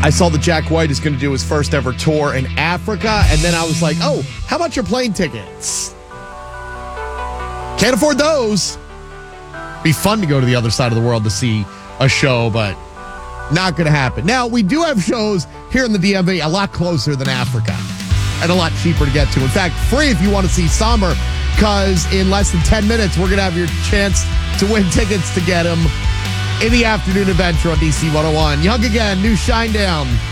I saw that Jack White is going to do his first ever tour in Africa, and then I was like, oh, how about your plane tickets? Can't afford those. Be fun to go to the other side of the world to see a show, but not going to happen. Now, we do have shows here in the DMV a lot closer than Africa and a lot cheaper to get to. In fact, free if you want to see Summer, because in less than 10 minutes, we're going to have your chance to win tickets to get them in the afternoon adventure on DC 101. Young again, new Shinedown.